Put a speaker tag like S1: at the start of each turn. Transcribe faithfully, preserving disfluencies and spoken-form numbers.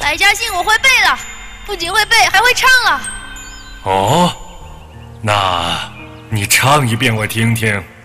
S1: 百家姓我会背了，不仅会背，还会唱了。
S2: 哦，那你唱一遍我听听。